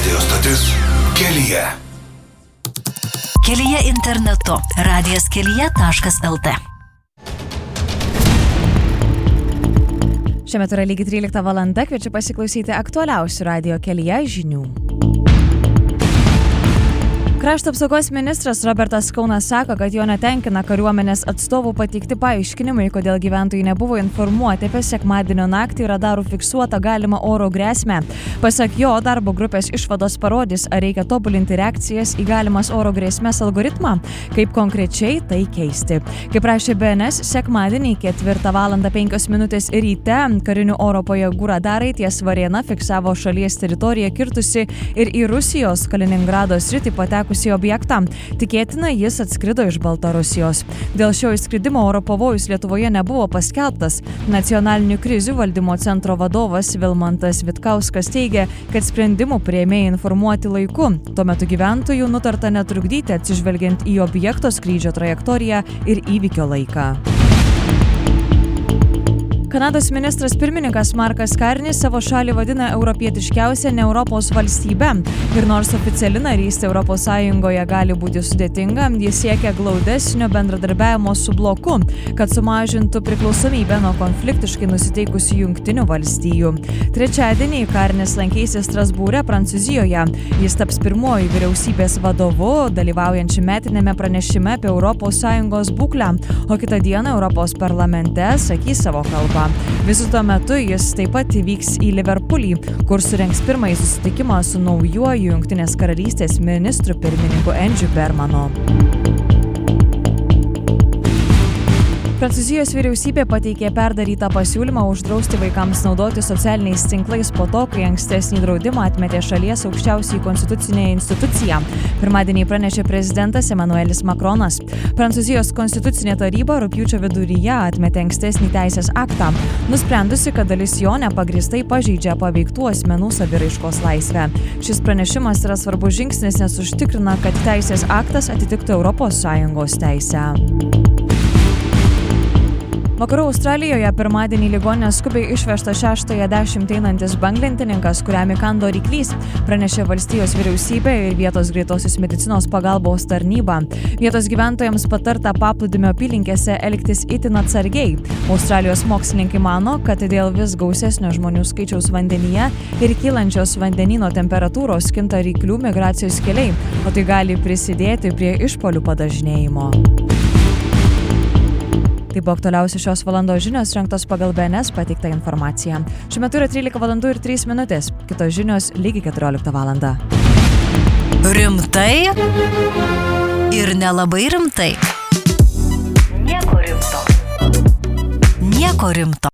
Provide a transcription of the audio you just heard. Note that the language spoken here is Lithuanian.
Radio stotis Kelyje. Kelyje internetu. radijaskelyje.lt. Šiuo metu yra lygiai 13 valanda, kviečiu pasiklausyti aktualiausių Radio Kelyje žinių. Krašto apsaugos ministras Robertas Kaunas sako, kad jo netenkina kariuomenės atstovų pateikti paaiškinimai, kodėl gyventojai nebuvo informuoti apie sekmadienio naktį radarų fiksuotą galimą oro grėsmę. Pasak jo, darbo grupės išvados parodys, ar reikia tobulinti reakcijas į galimas oro grėsmės algoritmą, kaip konkrečiai tai keisti. Kaip rašė BNS, sekmadienį 4:05 ryte karinių oro pajėgų radarai ties Varėna fiksavo šalies teritoriją kirtusi ir į Rusijos Kaliningrado sritį patekusį objektą. Tikėtina, jis atskrido iš Baltarusijos. Dėl šio įskridimo oro pavojus Lietuvoje nebuvo paskelbtas. Nacionalinių krizių valdymo centro vadovas Vilmantas Vitkauskas teigia, kad sprendimų priėmėjai informuoti laiku. Tuo metu gyventojų nutarta netrukdyti atsižvelgiant į objekto skrydžio trajektoriją ir įvykio laiką. Kanados ministras pirmininkas Markas Karnis savo šalį vadina europietiškiausia ne Europos valstybe. Ir nors oficiali narystė Europos Sąjungoje gali būti sudėtinga, jis siekia glaudesnio bendradarbiavimo su bloku, kad sumažintų priklausomybę nuo konfliktiškai nusiteikusių Jungtinių valstijų. Trečiadienį Karnis lankėsi Strasbūre, Prancūzijoje. Jis taps pirmuoju vyriausybės vadovu, dalyvaujančiu metinėme pranešime apie Europos Sąjungos būklę, o kitą dieną Europos parlamente sakys savo kalbą. Visų tuo metu jis taip pat vyks į Liverpoolį, kur surengs pirmąjį susitikimą su naujuoju Jungtinės karalystės ministru pirmininku Andrew Bermanu. Prancūzijos vyriausybė pateikė perdarytą pasiūlymą uždrausti vaikams naudoti socialiniais tinklais po to, kai ankstesnį draudimą atmetė šalies aukščiausioji konstitucinė institucija. Pirmadienį pranešė prezidentas Emmanuelis Macronas. Prancūzijos konstitucinė taryba rugpjūčio viduryje atmetė ankstesnį teisės aktą, nusprendusi, kad dalis jo nepagrįstai pažeidžia paveiktų asmenų saviraiškos laisvę. Šis pranešimas yra svarbus žingsnis, nes užtikrina, kad teisės aktas atitiktų ES teisę. Vakarų Australijoje pirmadienį ligoninę skubiai išvežtas 6:10 einantis banglentininkas, kuriam įkando ryklys, pranešė valstijos vyriausybė ir vietos greitosios medicinos pagalbos tarnyba. Vietos gyventojams patarta paplūdimio apylinkėse elgtis itin atsargiai. Australijos mokslininkai mano, kad dėl vis gausesnio žmonių skaičiaus vandenyje ir kylančios vandenyno temperatūros kinta ryklių migracijos keliai, o tai gali prisidėti prie išpuolių padažnėjimo. Tai buvo aktualiausios šios valandos žinios, rengtos pagal BNS pateiktą informaciją. Šiuo metu yra 13 valandų ir 3 minutės. Kitos žinios lygiai 14 valandą. Rimtai ir nelabai rimtai. Nieko rimto.